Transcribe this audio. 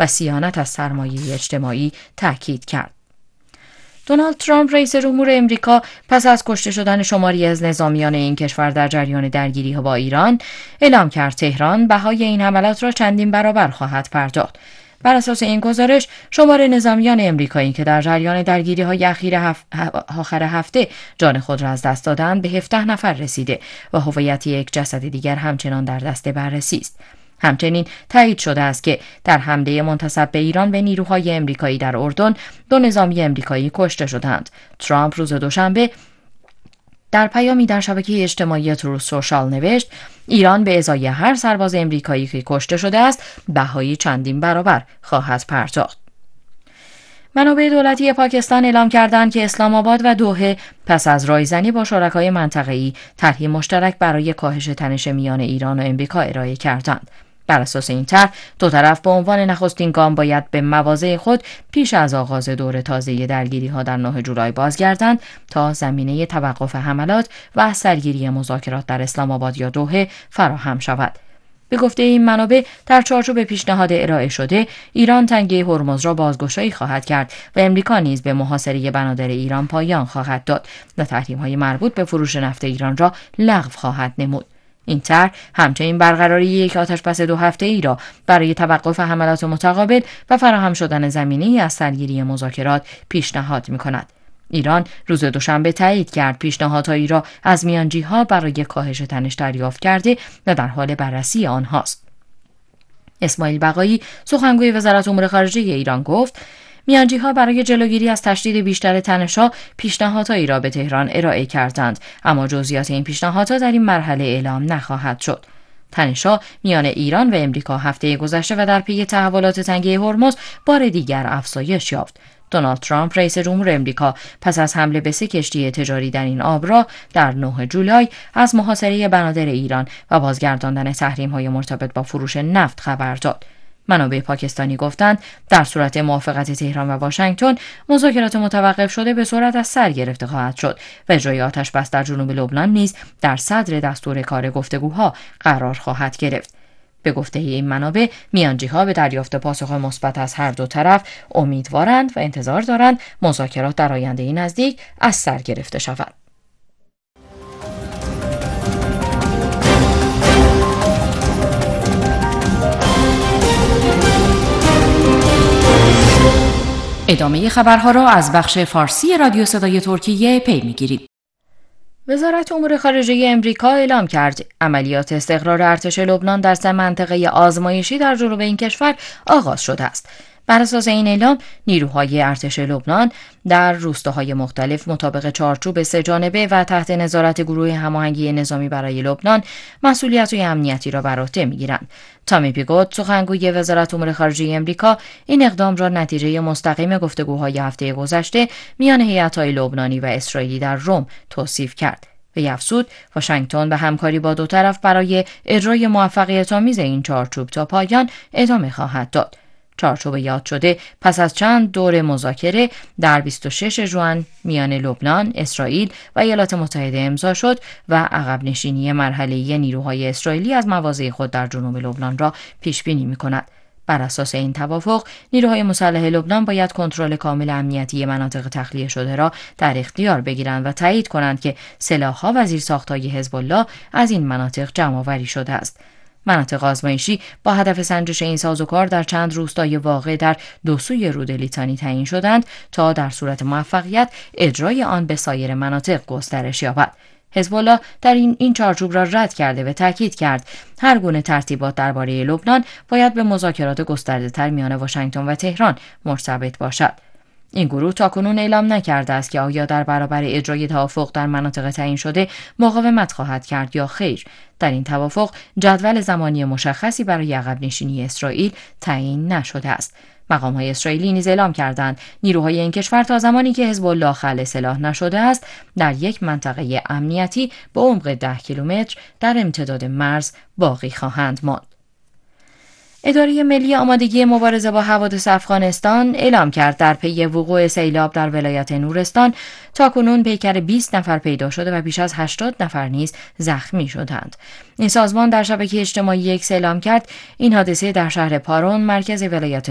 و صیانت از سرمایه اجتماعی تاکید کرد. دونالد ترامپ رئیس جمهور امریکا پس از کشته شدن شماری از نظامیان این کشور در جریان درگیری‌ها با ایران اعلام کرد تهران بهای این حملات را چندین برابر خواهد پرداخت. بر اساس این گزارش شمار نظامیان امریکایی که در جریان درگیری‌های آخر هفته جان خود را از دست دادند به 17 نفر رسیده و هویت یک جسد دیگر همچنان در دست بررسی است. همچنین تایید شده است که در حمله منتسب به ایران به نیروهای امریکایی در اردن 2 نظامی امریکایی کشته شدند. ترامپ روز دوشنبه در پیامی در شبکه اجتماعی تروث سوشال نوشت ایران به ازای هر سرباز امریکایی که کشته شده است بهای چندین برابر خواهد پرداخت. منابع دولتی پاکستان اعلام کردند که اسلام آباد و دوحه پس از رایزنی با شرکای منطقه‌ای طرحی مشترک برای کاهش تنش میان ایران و امریکا ارائه کردند. بر اساس این طرح دو طرف به عنوان نخستین گام باید به مواضع خود پیش از آغاز دور تازه درگیری‌ها در 9 جولای بازگردند تا زمینه توقف حملات و سرگیری مذاکرات در اسلام آباد یا دوحه فراهم شود. به گفته این منابع در چارچوب پیشنهاد ارائه شده ایران تنگه هرمز را بازگشایی خواهد کرد و امریکا نیز به محاصره بنادر ایران پایان خواهد داد و تحریم‌های مربوط به فروش نفت ایران را لغو خواهد نمود. این طرح همچنین برقراری یک آتش‌بس 2 هفته‌ای را برای توقف حملات متقابل و فراهم شدن زمینه‌ای از سرگیری مذاکرات پیشنهاد می‌کند. ایران روز دوشنبه تایید کرد پیشنهادهایی را از میانجی‌ها برای کاهش تنش دریافت کرده و در حال بررسی آنهاست. اسماعیل بقایی سخنگوی وزارت امور خارجه ایران گفت میانجی‌ها برای جلوگیری از تشدید بیشتر تنش‌ها پیشنهادهایی را به تهران ارائه کردند، اما جزئیات این پیشنهادها در این مرحله اعلام نخواهد شد. تنش‌ها میان ایران و امریکا هفته گذشته و در پی تحولات تنگه هرمز بار دیگر افزایش یافت. دونالد ترامپ رئیس جمهور امریکا پس از حمله به 3 کشتی تجاری در این آبراه در 9 جولای از محاصره بنادر ایران و بازگرداندن تحریم‌های مرتبط با فروش نفت خبر داد. منابع پاکستانی گفتند در صورت موافقت تهران و واشنگتن مذاکرات متوقف شده به سرعت از سر گرفته خواهد شد و اجرای آتش‌بس در جنوب لبنان نیز در صدر دستور کار گفتگوها قرار خواهد گرفت. به گفته این منابع میانجی‌ها به دریافت پاسخ مثبت از هر دو طرف امیدوارند و انتظار دارند مذاکرات در آینده نزدیک از سر گرفته شود. ادامه خبرها را از بخش فارسی رادیو صدای ترکیه پی می‌گیرید. وزارت امور خارجه امریکا اعلام کرد عملیات استقرار ارتش لبنان در منطقه آزمایشی در جنوب این کشور آغاز شده است. بر اساس این اعلام نیروهای ارتش لبنان در روستاهای مختلف مطابق چارچوب 3 جانبه و تحت نظارت گروه هماهنگی نظامی برای لبنان مسئولیت امنیتی را بر عهده می‌گیرند. تامی پیگوت سخنگوی وزارت امور خارجه امریکا این اقدام را نتیجه مستقیم گفتگوهای هفته گذشته میان هیئت‌های لبنانی و اسرائیلی در رم توصیف کرد. وی افزود واشنگتن به همکاری با دو طرف برای اجرای موفقیت‌آمیز این چارچوب تا پایان ادامه خواهد داد. چارچوب یاد شده پس از چند دور مذاکره در 26 ژوئن میان لبنان، اسرائیل و ایالات متحده امضا شد و عقب نشینی مرحله‌ای نیروهای اسرائیلی از مواضع خود در جنوب لبنان را پیش بینی می‌کند. بر اساس این توافق، نیروهای مسلح لبنان باید کنترل کامل امنیتی مناطق تخلیه شده را در اختیار بگیرند و تایید کنند که سلاح‌ها و زیرساخت‌های حزب الله از این مناطق جمع‌آوری شده است. مناطق آزمایشی با هدف سنجش این سازوکار در چند روستای واقع در 2 سوی رود لیتانی تعیین شدند تا در صورت موفقیت اجرای آن به سایر مناطق گسترش یابد. حزب الله در این چارچوب را رد کرده و تاکید کرد هر گونه ترتیبات درباره لبنان باید به مذاکرات گسترده‌تر میان واشنگتن و تهران مرتبط باشد. این گروه تاکنون اعلام نکرده است که آیا در برابر اجرای توافق در مناطق تعیین شده مقاومت خواهد کرد یا خیر. در این توافق جدول زمانی مشخصی برای عقب نشینی اسرائیل تعیین نشده است. مقام‌های اسرائیلی نیز اعلام کردند نیروهای این کشور تا زمانی که حزب الله خلع سلاح نشده است در یک منطقه امنیتی به عمق 10 کیلومتر در امتداد مرز باقی خواهند ماند. اداره ملی آمادگی مبارزه با حوادث افغانستان اعلام کرد در پی وقوع سیلاب در ولایت نورستان تاکنون پیکر 20 نفر پیدا شده و بیش از 80 نفر نیز زخمی شدند. این سازمان در شبکه اجتماعی X اعلام کرد این حادثه در شهر پارون مرکز ولایت